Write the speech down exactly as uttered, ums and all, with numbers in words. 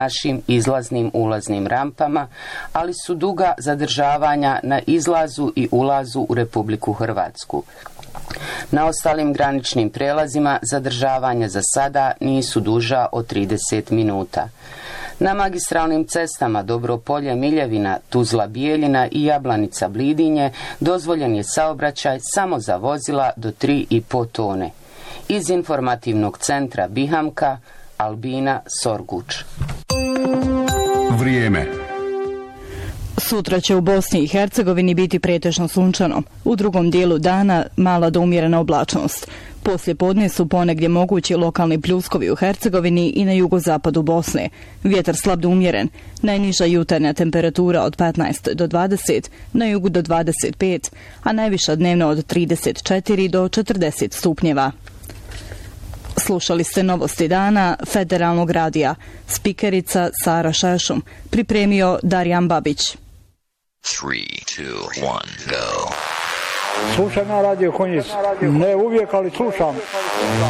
našim izlaznim ulaznim rampama, ali su duga zadržavanja na izlazu i ulazu u Republiku Hrvatsku. Na ostalim graničnim prelazima zadržavanja za sada nisu duža od trideset minuta. Na magistralnim cestama Dobropolje, Miljevina, Tuzla, Bijeljina i Jablanica, Blidinje dozvoljen je saobraćaj samo za vozila do tri i po tone. Iz informativnog centra Bihamka, Albina Sorguč. Vrijeme. Sutra će u Bosni i Hercegovini biti pretežno sunčano. U drugom dijelu dana mala do umjerena oblačnost. Poslije podne su ponegdje mogući lokalni pljuskovi u Hercegovini i na jugozapadu Bosne. Vjetar slab do umjeren. Najniža jutarnja temperatura od petnaest do dvadeset, na jugu do dvadeset pet, a najviša dnevno od trideset četiri do četrdeset stupnjeva. Slušali ste novosti dana Federalnog radija. Spikerica Sara Šešum. Pripremio Darjan Babić. tri, dva, jedan, go. Slušam na radio Konjic. Ne uvijek, ali slušam.